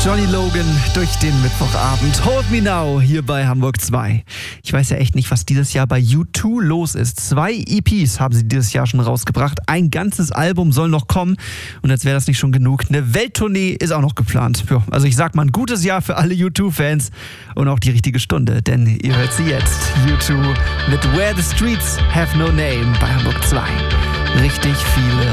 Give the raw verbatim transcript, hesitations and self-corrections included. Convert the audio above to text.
Johnny Logan durch den Mittwochabend. Hold Me Now hier bei Hamburg zwei. Ich weiß ja echt nicht, was dieses Jahr bei U zwei los ist. Zwei E Ps haben sie dieses Jahr schon rausgebracht. Ein ganzes Album soll noch kommen. Und als wäre das nicht schon genug, eine Welttournee ist auch noch geplant. Ja, also ich sag mal, ein gutes Jahr für alle U zwei Fans und auch die richtige Stunde, denn ihr hört sie jetzt. U zwei mit Where the Streets Have No Name bei Hamburg zwei. Richtig viele